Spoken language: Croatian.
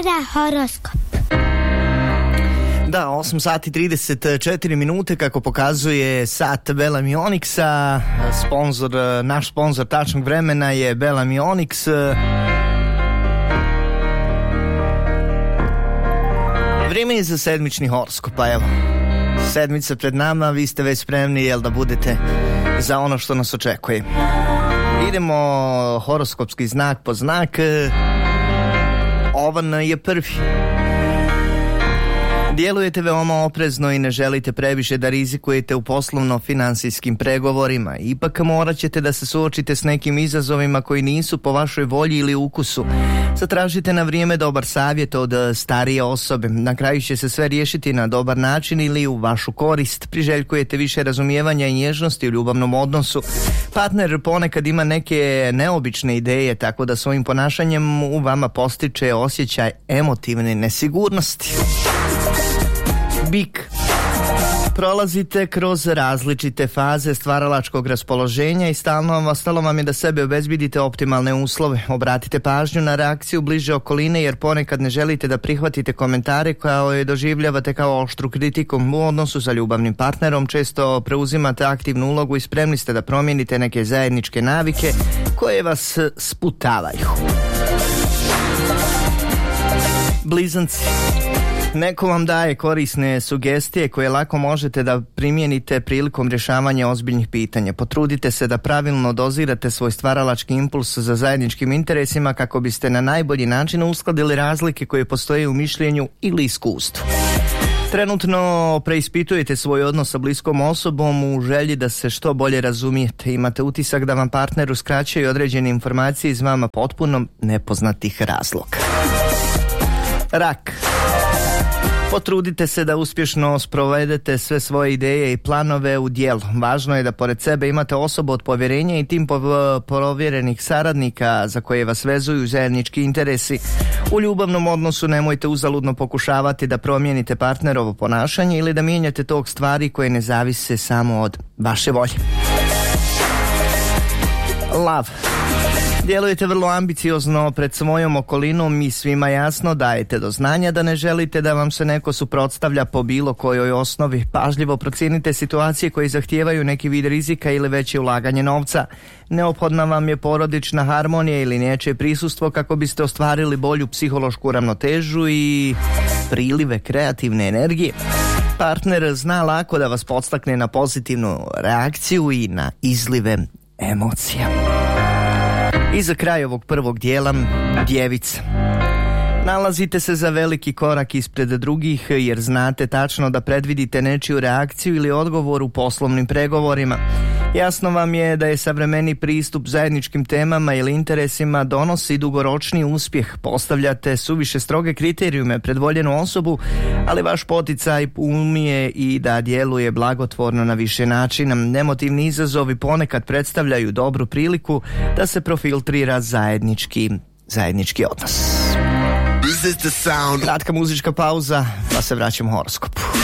Sada horoskop. Da, 8 sati 34 minute kako pokazuje sat Bellamy Onyxa. Naš sponsor tačnog vremena je Bellamy Onyx. Vrijeme je za sedmični horoskop, pa evo. Sedmica pred nama, vi ste već spremni, jel da budete za ono što nas očekuje. Idemo horoskopski znak po znak. Ovan je prvi. Djelujete veoma oprezno i ne želite previše da rizikujete u poslovno-finansijskim pregovorima. Ipak morat ćete da se suočite s nekim izazovima koji nisu po vašoj volji ili ukusu. Zatražite na vrijeme dobar savjet od starije osobe. Na kraju će se sve riješiti na dobar način ili u vašu korist. Priželjkujete više razumijevanja i nježnosti u ljubavnom odnosu. Partner ponekad ima neke neobične ideje, tako da svojim ponašanjem u vama postiče osjećaj emotivne nesigurnosti. Bik. Prolazite kroz različite faze stvaralačkog raspoloženja i stalo vam je da sebe obezbedite optimalne uslove. Obratite pažnju na reakciju bliže okoline jer ponekad ne želite da prihvatite komentare koje doživljavate kao oštru kritiku. U odnosu sa ljubavnim partnerom često preuzimate aktivnu ulogu i spremni ste da promijenite neke zajedničke navike koje vas sputavaju. Blizanci. Neko vam daje korisne sugestije koje lako možete da primijenite prilikom rješavanja ozbiljnih pitanja. Potrudite se da pravilno dozirate svoj stvaralački impuls za zajedničkim interesima kako biste na najbolji način uskladili razlike koje postoje u mišljenju ili iskustvu. Trenutno preispitujete svoj odnos sa bliskom osobom u želji da se što bolje razumijete. Imate utisak da vam partner uskraćuje određene informacije iz vama potpuno nepoznatih razloga. Rak. Potrudite se da uspješno sprovedete sve svoje ideje i planove u djelo. Važno je da pored sebe imate osobu od povjerenja i tim provjerenih saradnika za koje vas vezuju zajednički interesi. U ljubavnom odnosu nemojte uzaludno pokušavati da promijenite partnerovo ponašanje ili da mijenjate tog stvari koje ne zavise samo od vaše volje. Lav. Djelujete vrlo ambiciozno pred svojom okolinom i svima jasno dajete do znanja da ne želite da vam se neko suprotstavlja po bilo kojoj osnovi. Pažljivo procijenite situacije koje zahtijevaju neki vid rizika ili veće ulaganje novca. Neophodna vam je porodična harmonija ili nečije prisustvo kako biste ostvarili bolju psihološku ravnotežu i prilive kreativne energije. Partner zna lako da vas podstakne na pozitivnu reakciju i na izlive emocija. I za kraj ovog prvog dijela, djevica. Nalazite se za veliki korak ispred drugih jer znate tačno da predvidite nečiju reakciju ili odgovor u poslovnim pregovorima. Jasno vam je da je savremeni pristup zajedničkim temama ili interesima donosi dugoročni uspjeh. Postavljate suviše stroge kriterijume pred voljenu osobu, ali vaš poticaj umije i da djeluje blagotvorno na više načina. Emotivni izazovi ponekad predstavljaju dobru priliku da se profiltrira zajednički odnos. Kratka muzička pauza, pa se vraćamo horoskopu.